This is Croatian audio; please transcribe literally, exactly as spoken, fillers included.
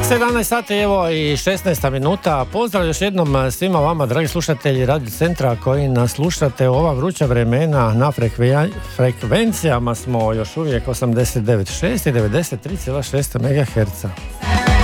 sedamnaest sati, evo i šesnaesta minuta. Pozdrav još jednom svima vama, dragi slušatelji Radio Centra koji nas slušate u ova vruća vremena. Na frekve- frekvencijama smo još uvijek osamdeset devet zarez šest i devedeset tri zarez šest megaherca.